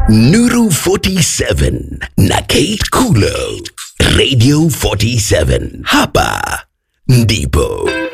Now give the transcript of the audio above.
Nuru 47 na Kate Kulo. Radio 47. Hapa ndipo